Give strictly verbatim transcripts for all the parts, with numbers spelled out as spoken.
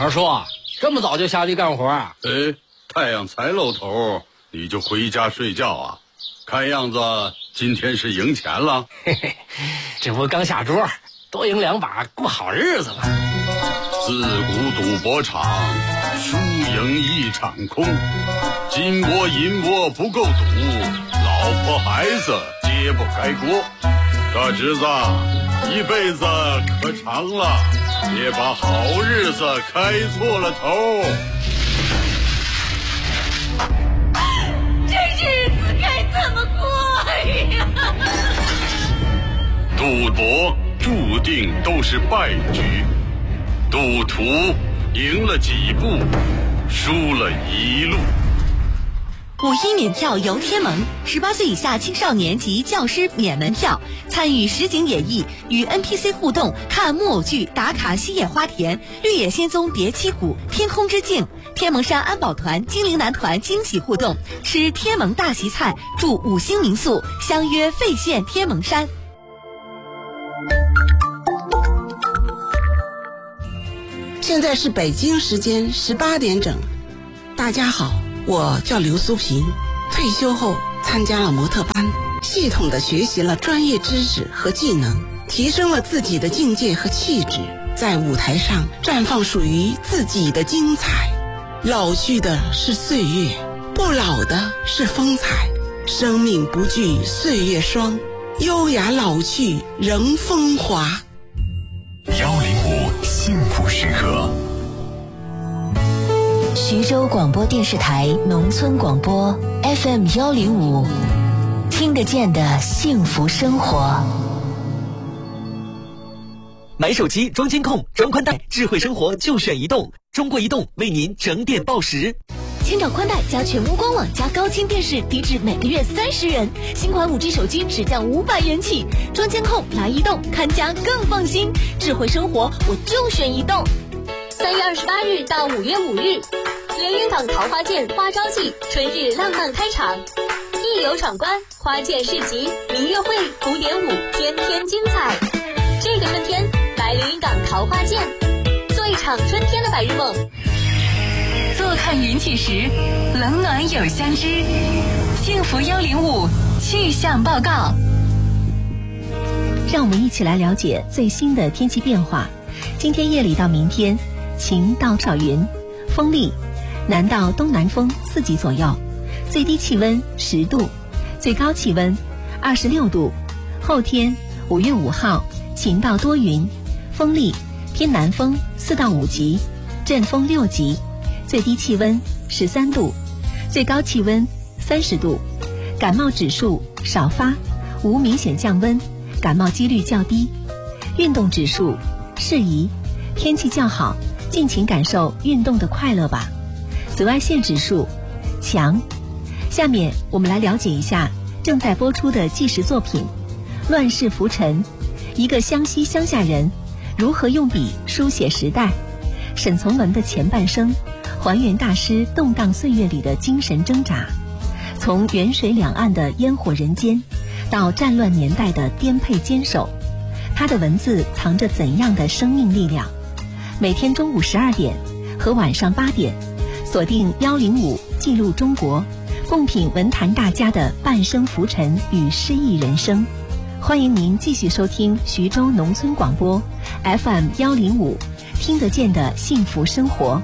二叔，这么早就下地干活啊？ 哎，太阳才露头，你就回家睡觉啊？看样子今天是赢钱了。 嘿嘿，这不刚下桌，多赢两把过好日子嘛。 自古赌博场，输赢一场空。金窝银窝不够赌，老婆孩子揭不开锅。大侄子，一辈子可长了，别把好日子开错了头。 这日子该怎么过呀？ 赌博注定都是败局，赌徒赢了几步，输了一路。 五一免票游天盟，十八岁以下青少年及教师免门票，参与实景演绎，与 N P C 互动，看木偶剧，打卡西野花田、绿野仙踪叠七谷、天空之镜、天盟山安保团、精灵男团惊喜互动，吃天盟大席菜，住五星民宿，相约费县天盟山。 现在是北京时间十八点整。大家好，我叫刘苏平，退休后参加了模特班，系统的学习了专业知识和技能，提升了自己的境界和气质，在舞台上绽放属于自己的精彩。老去的是岁月，不老的是风采。生命不惧岁月霜，优雅老去仍风华。 幺零五幸福时刻。 徐州广播电视台农村广播 F M 幺零五，听得见的幸福生活。 买手机装监控、装宽带，智慧生活就选移动。中国移动为您整点报时。 千兆宽带加全屋官网加高清电视，低至每个月三十元。新款 五 G 手机只降五百元起。装监控来移动，看家更放心。智慧生活我就选移动。三月二十八日到五月五日，连云港桃花剑花朝季春日浪漫开场，一游闯关，花剑市集、民乐会、古典舞，天天精彩。这个春天来连云港桃花剑，做一场春天的白日梦。 坐看云起时，冷暖有相知。幸福幺零五气象报告。 让我们一起来了解最新的天气变化。今天夜里到明天，晴到少云，风力南到东南风四级左右，最低气温十度，最高气温二十六度。后天五月五号晴到多云，风力偏南风四到五级，阵风六级，最低气温十三度，最高气温三十度。感冒指数少发，无明显降温，感冒几率较低。运动指数适宜，天气较好，尽情感受运动的快乐吧。紫外线指数强。下面我们来了解一下正在播出的纪实作品《乱世浮沉》，一个湘西乡下人如何用笔书写时代。沈从文的前半生，还原大师动荡岁月里的精神挣扎，从远水两岸的烟火人间，到战乱年代的颠沛坚守，他的文字藏着怎样的生命力量？每天中午十二点和晚上八点，锁定幺零五记录中国，共品文坛大家的半生浮沉与诗意人生。欢迎您继续收听徐州农村广播 F M 幺零五，听得见的幸福生活。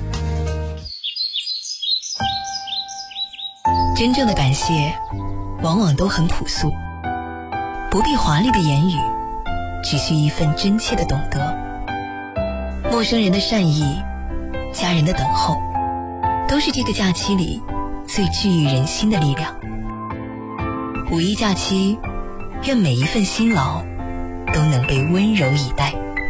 真正的感谢往往都很朴素，不必华丽的言语，只需一份真切的懂得。陌生人的善意，家人的等候，都是这个假期里最治愈人心的力量。五一假期，愿每一份辛劳都能被温柔以待。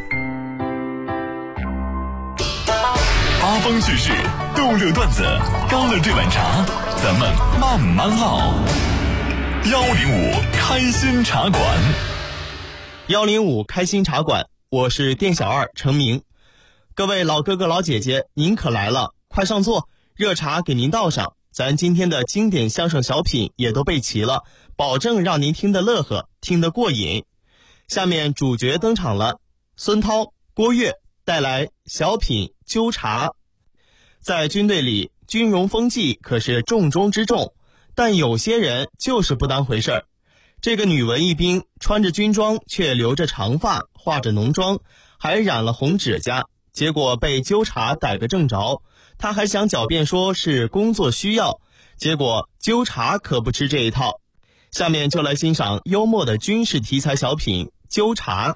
八方趣事，逗乐段子，高乐这碗茶，咱们慢慢唠。幺零五开心茶馆， 幺零五开心茶馆，我是店小二程明。各位老哥哥老姐姐，您可来了，快上座，热茶给您倒上。咱今天的经典相声小品也都备齐了，保证让您听得乐呵，听得过瘾。下面主角登场了，孙涛、郭跃带来小品纠察。在军队里，军容风纪可是重中之重，但有些人就是不当回事儿。这个女文艺兵穿着军装，却留着长发，化着浓妆，还染了红指甲，结果被纠察逮个正着。她还想狡辩说是工作需要，结果纠察可不吃这一套。下面就来欣赏幽默的军事题材小品《纠察》。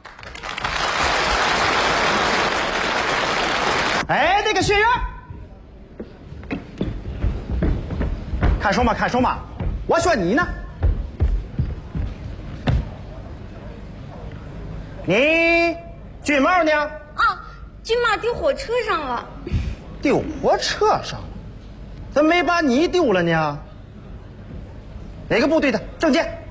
哎，那个学员，看什么看什么？我选你呢。你军帽呢？ 啊，军帽丢火车上了。 丢火车上了？怎么没把你丢了呢？哪个部队的？证件。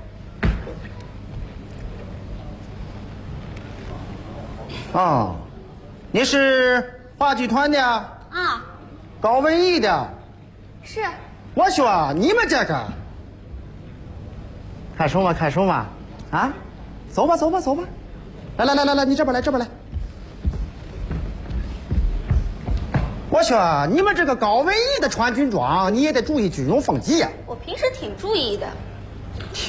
啊，你是话剧团的？ 啊。 搞文艺的？ 是。 我说你们这个看什么看什么啊？走吧走吧走吧，来来来来来，你这边来这边来。我说你们这个搞文艺的穿军装，你也得注意军容风纪呀。 我平时挺注意的。